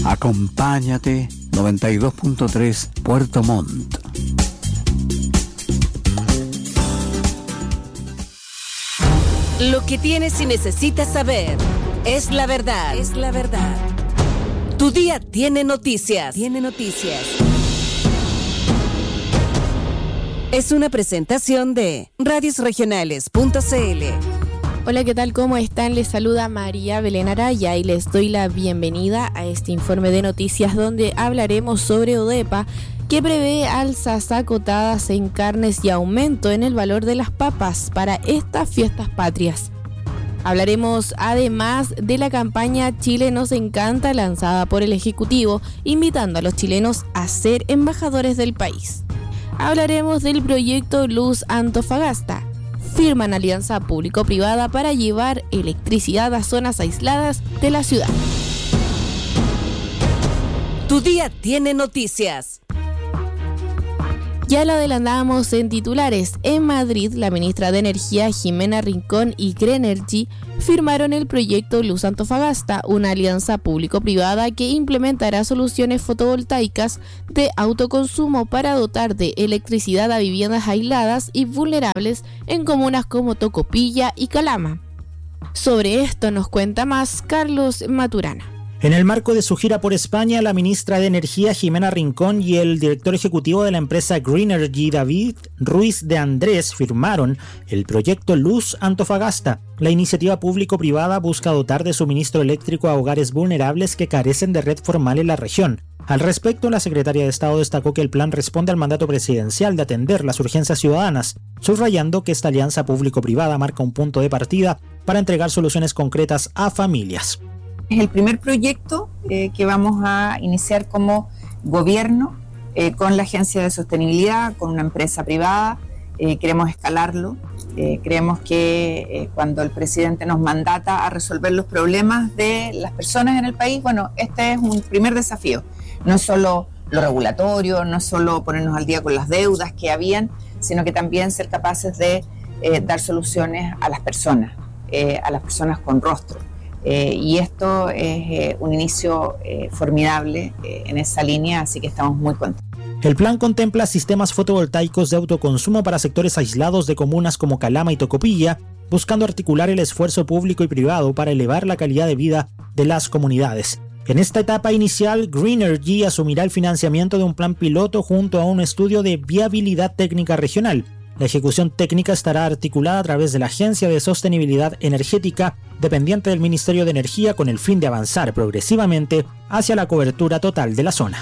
Acompáñate 92.3 Puerto Montt. Lo que tienes y necesitas saber es la verdad. Es la verdad. Tu día tiene noticias. Es una presentación de radiosregionales.cl. Hola, ¿qué tal? ¿Cómo están? Les saluda María Belén Araya y les doy la bienvenida a este informe de noticias donde hablaremos sobre ODEPA, que prevé alzas acotadas en carnes y aumento en el valor de las papas para estas fiestas patrias. Hablaremos además de la campaña Chile nos encanta lanzada por el Ejecutivo, invitando a los chilenos a ser embajadores del país. Hablaremos del proyecto Luz Antofagasta. Firman alianza público-privada para llevar electricidad a zonas aisladas de la ciudad. Tu día tiene noticias. Ya lo adelantamos en titulares. En Madrid, la ministra de Energía, Jimena Rincón, y Grenergy firmaron el proyecto Luz Antofagasta, una alianza público-privada que implementará soluciones fotovoltaicas de autoconsumo para dotar de electricidad a viviendas aisladas y vulnerables en comunas como Tocopilla y Calama. Sobre esto nos cuenta más Carlos Maturana. En el marco de su gira por España, la ministra de Energía, Jimena Rincón, y el director ejecutivo de la empresa Grenergy, David Ruiz de Andrés, firmaron el proyecto Luz Antofagasta. La iniciativa público-privada busca dotar de suministro eléctrico a hogares vulnerables que carecen de red formal en la región. Al respecto, la secretaria de Estado destacó que el plan responde al mandato presidencial de atender las urgencias ciudadanas, subrayando que esta alianza público-privada marca un punto de partida para entregar soluciones concretas a familias. Es el primer proyecto que vamos a iniciar como gobierno con la Agencia de Sostenibilidad, con una empresa privada. Queremos escalarlo. Creemos que cuando el presidente nos mandata a resolver los problemas de las personas en el país, bueno, este es un primer desafío. No es solo lo regulatorio, no es solo ponernos al día con las deudas que habían, sino que también ser capaces de dar soluciones a las personas con rostro. Y esto es un inicio formidable en esa línea, así que estamos muy contentos. El plan contempla sistemas fotovoltaicos de autoconsumo para sectores aislados de comunas como Calama y Tocopilla, buscando articular el esfuerzo público y privado para elevar la calidad de vida de las comunidades. En esta etapa inicial, Grenergy asumirá el financiamiento de un plan piloto junto a un estudio de viabilidad técnica regional. La ejecución técnica estará articulada a través de la Agencia de Sostenibilidad Energética, dependiente del Ministerio de Energía, con el fin de avanzar progresivamente hacia la cobertura total de la zona.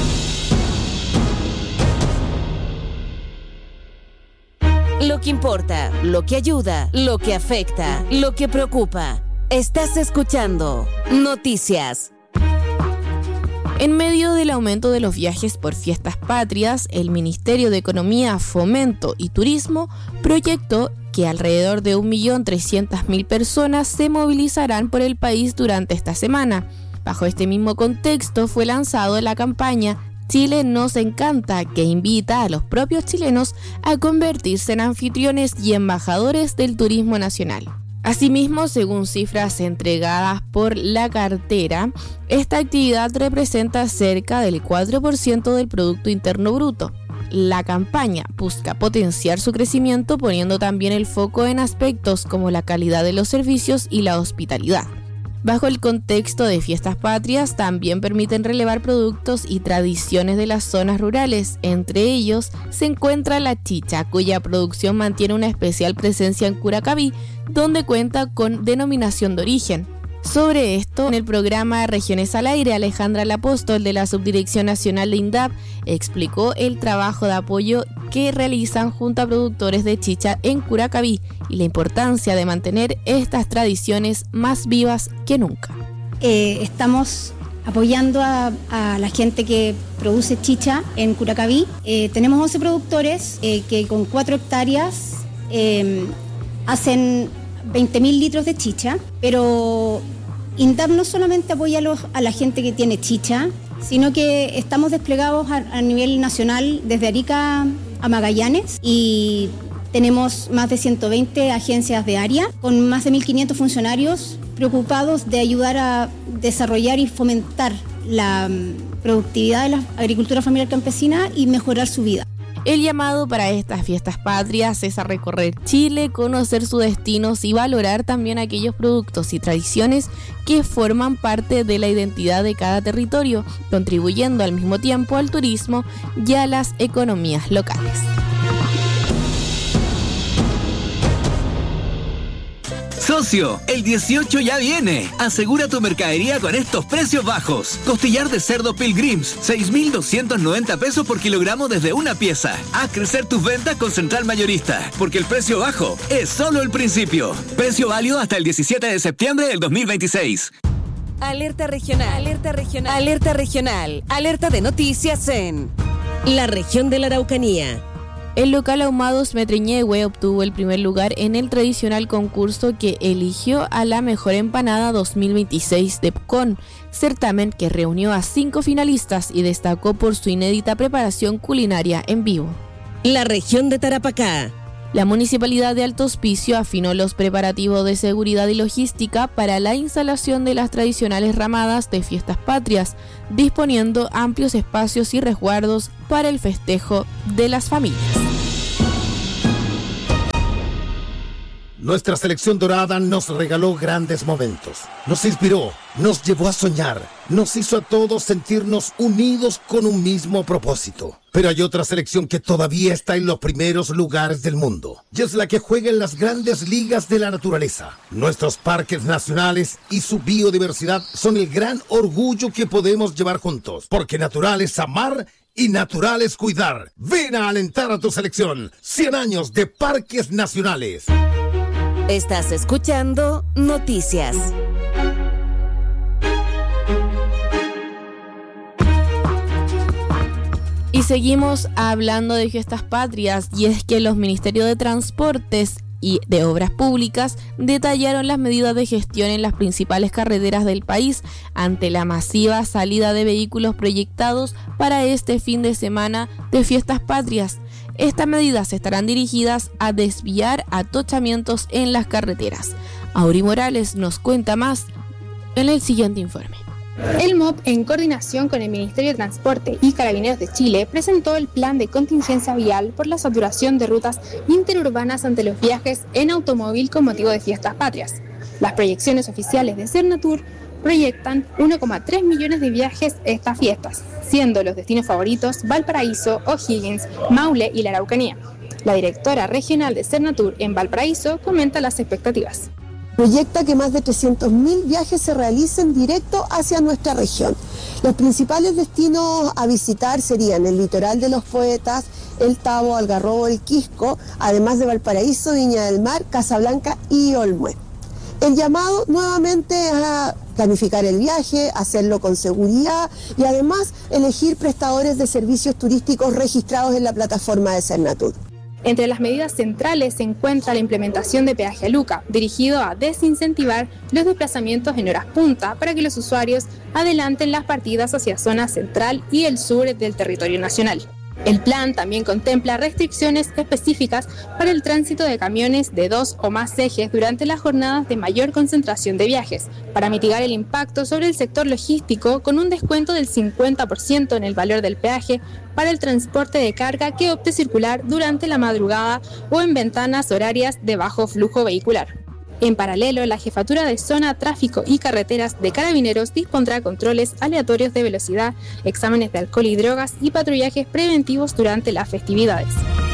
Lo que importa, lo que ayuda, lo que afecta, lo que preocupa. Estás escuchando Noticias. En medio del aumento de los viajes por fiestas patrias, el Ministerio de Economía, Fomento y Turismo proyectó que alrededor de 1.300.000 personas se movilizarán por el país durante esta semana. Bajo este mismo contexto fue lanzado la campaña Chile nos encanta, que invita a los propios chilenos a convertirse en anfitriones y embajadores del turismo nacional. Asimismo, según cifras entregadas por la cartera, esta actividad representa cerca del 4% del Producto Interno Bruto. La campaña busca potenciar su crecimiento poniendo también el foco en aspectos como la calidad de los servicios y la hospitalidad. Bajo el contexto de fiestas patrias, también permiten relevar productos y tradiciones de las zonas rurales. Entre ellos se encuentra la chicha, cuya producción mantiene una especial presencia en Curacaví, donde cuenta con denominación de origen. Sobre esto, en el programa Regiones al Aire, Alejandra Lapóstol, de la Subdirección Nacional de INDAP, explicó el trabajo de apoyo que realizan junto a productores de chicha en Curacaví y la importancia de mantener estas tradiciones más vivas que nunca. Estamos apoyando a la gente que produce chicha en Curacaví. Tenemos 11 productores que con 4 hectáreas hacen 20.000 litros de chicha, pero INDAP no solamente apoya a la gente que tiene chicha, sino que estamos desplegados a nivel nacional desde Arica a Magallanes y tenemos más de 120 agencias de área con más de 1.500 funcionarios preocupados de ayudar a desarrollar y fomentar la productividad de la agricultura familiar campesina y mejorar su vida. El llamado para estas fiestas patrias es a recorrer Chile, conocer sus destinos y valorar también aquellos productos y tradiciones que forman parte de la identidad de cada territorio, contribuyendo al mismo tiempo al turismo y a las economías locales. Socio, el 18 ya viene. Asegura tu mercadería con estos precios bajos. Costillar de cerdo Pilgrims, 6.290 pesos por kilogramo desde una pieza. Haz crecer tus ventas con Central Mayorista, porque el precio bajo es solo el principio. Precio válido hasta el 17 de septiembre del 2026. Alerta regional, alerta regional, alerta regional, alerta de noticias en la región de la Araucanía. El local Ahumados Metreñehue obtuvo el primer lugar en el tradicional concurso que eligió a la mejor empanada 2026 de PCON, certamen que reunió a 5 finalistas y destacó por su inédita preparación culinaria en vivo. La región de Tarapacá. La Municipalidad de Alto Hospicio afinó los preparativos de seguridad y logística para la instalación de las tradicionales ramadas de fiestas patrias, disponiendo amplios espacios y resguardos para el festejo de las familias. Nuestra selección dorada nos regaló grandes momentos, nos inspiró, nos llevó a soñar, nos hizo a todos sentirnos unidos con un mismo propósito. Pero hay otra selección que todavía está en los primeros lugares del mundo, y es la que juega en las grandes ligas de la naturaleza. Nuestros parques nacionales y su biodiversidad son el gran orgullo que podemos llevar juntos, porque natural es amar y natural es cuidar. Ven a alentar a tu selección. 100 años de parques nacionales. Estás escuchando Noticias. Y seguimos hablando de fiestas patrias, y es que los Ministerios de Transportes y de Obras Públicas detallaron las medidas de gestión en las principales carreteras del país ante la masiva salida de vehículos proyectados para este fin de semana de fiestas patrias. Estas medidas estarán dirigidas a desviar atochamientos en las carreteras. Auri Morales nos cuenta más en el siguiente informe. El MOP, en coordinación con el Ministerio de Transporte y Carabineros de Chile, presentó el plan de contingencia vial por la saturación de rutas interurbanas ante los viajes en automóvil con motivo de fiestas patrias. Las proyecciones oficiales de Cernatur proyectan 1,3 millones de viajes estas fiestas, siendo los destinos favoritos Valparaíso, O'Higgins, Maule y la Araucanía. La directora regional de Cernatur en Valparaíso comenta las expectativas. Proyecta que más de 300.000 viajes se realicen directo hacia nuestra región. Los principales destinos a visitar serían el litoral de los Poetas, el Tabo, Algarrobo, el Quisco, además de Valparaíso, Viña del Mar, Casablanca y Olmué. El llamado nuevamente a planificar el viaje, hacerlo con seguridad y además elegir prestadores de servicios turísticos registrados en la plataforma de Cernatur. Entre las medidas centrales se encuentra la implementación de peaje a Luca, dirigido a desincentivar los desplazamientos en horas punta para que los usuarios adelanten las partidas hacia zona central y el sur del territorio nacional. El plan también contempla restricciones específicas para el tránsito de camiones de 2 o más ejes durante las jornadas de mayor concentración de viajes, para mitigar el impacto sobre el sector logístico con un descuento del 50% en el valor del peaje para el transporte de carga que opte circular durante la madrugada o en ventanas horarias de bajo flujo vehicular. En paralelo, la Jefatura de Zona, Tráfico y Carreteras de Carabineros dispondrá controles aleatorios de velocidad, exámenes de alcohol y drogas y patrullajes preventivos durante las festividades.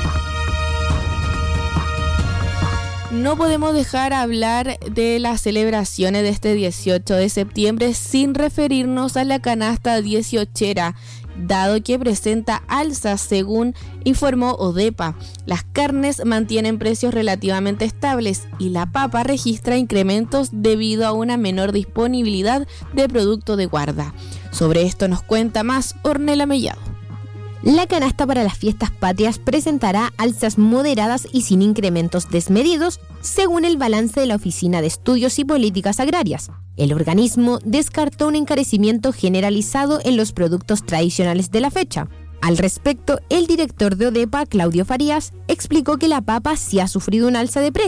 No podemos dejar hablar de las celebraciones de este 18 de septiembre sin referirnos a la canasta 18era, dado que presenta alzas según informó ODEPA. Las carnes mantienen precios relativamente estables y la papa registra incrementos debido a una menor disponibilidad de producto de guarda. Sobre esto nos cuenta más Ornella Mellado. La canasta para las fiestas patrias presentará alzas moderadas y sin incrementos desmedidos, según el balance de la Oficina de Estudios y Políticas Agrarias. El organismo descartó un encarecimiento generalizado en los productos tradicionales de la fecha. Al respecto, el director de ODEPA, Claudio Farías, explicó que la papa sí ha sufrido un alza de precio,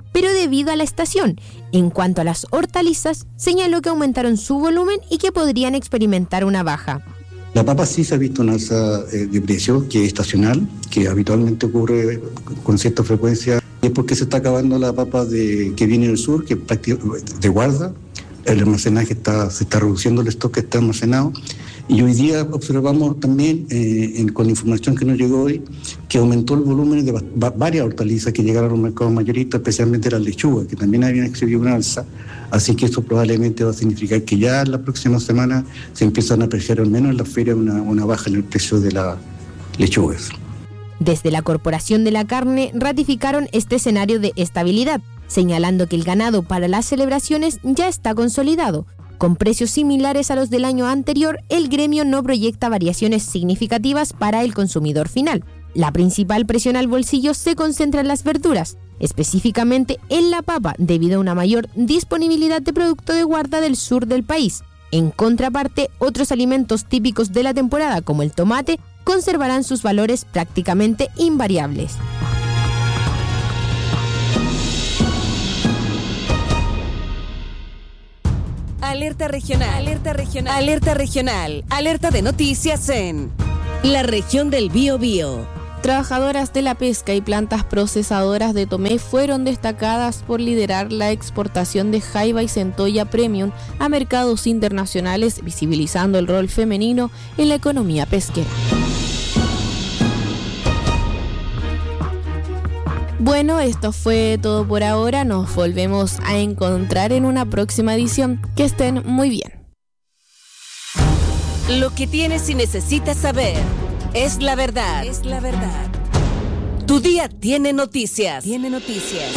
pero debido a la estación. En cuanto a las hortalizas, señaló que aumentaron su volumen y que podrían experimentar una baja. La papa sí se ha visto una alza de precio que es estacional, que habitualmente ocurre con cierta frecuencia. Es porque se está acabando la papa que viene del sur, que es de guarda. El almacenaje se está reduciendo, el stock que está almacenado. Y hoy día observamos también, con la información que nos llegó hoy, que aumentó el volumen de varias hortalizas que llegaron a los mercados mayoristas, especialmente las lechugas, que también habían exhibido una alza. Así que eso probablemente va a significar que ya la próxima semana se empiezan a apreciar, al menos en la feria, una baja en el precio de las lechugas. Desde la Corporación de la Carne ratificaron este escenario de estabilidad, señalando que el ganado para las celebraciones ya está consolidado. Con precios similares a los del año anterior, el gremio no proyecta variaciones significativas para el consumidor final. La principal presión al bolsillo se concentra en las verduras, específicamente en la papa, debido a una mayor disponibilidad de producto de guarda del sur del país. En contraparte, otros alimentos típicos de la temporada, como el tomate, conservarán sus valores prácticamente invariables. Alerta regional, alerta regional, alerta regional, alerta de noticias en la región del Biobío. Trabajadoras de la pesca y plantas procesadoras de Tomé fueron destacadas por liderar la exportación de jaiba y centolla premium a mercados internacionales, visibilizando el rol femenino en la economía pesquera. Bueno, esto fue todo por ahora. Nos volvemos a encontrar en una próxima edición. Que estén muy bien. Lo que tienes y necesitas saber es la verdad. Es la verdad. Tu día tiene noticias. Tiene noticias.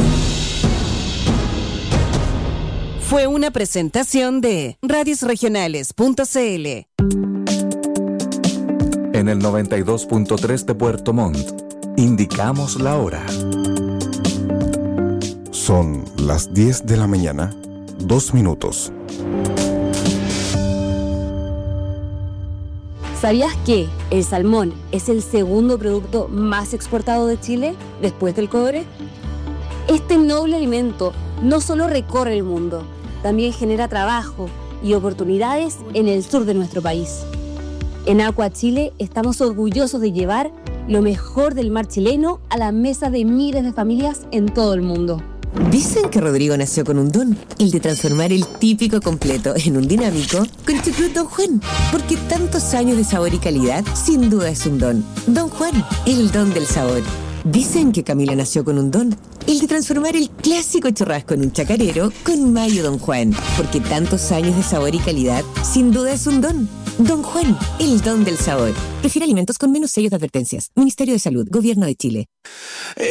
Fue una presentación de radiosregionales.cl. En el 92.3 de Puerto Montt, indicamos la hora. Son las 10 de la mañana, 2 minutos. ¿Sabías que el salmón es el segundo producto más exportado de Chile después del cobre? Este noble alimento no solo recorre el mundo, también genera trabajo y oportunidades en el sur de nuestro país. En Aqua Chile estamos orgullosos de llevar lo mejor del mar chileno a la mesa de miles de familias en todo el mundo. Dicen que Rodrigo nació con un don, el de transformar el típico completo en un dinámico con Chucrut Don Juan, porque tantos años de sabor y calidad sin duda es un don. Don Juan, el don del sabor. Dicen que Camila nació con un don, el de transformar el clásico churrasco en un chacarero con mayo Don Juan, porque tantos años de sabor y calidad sin duda es un don. Don Juan, el don del sabor. Prefiere alimentos con menos sellos de advertencias. Ministerio de Salud, Gobierno de Chile.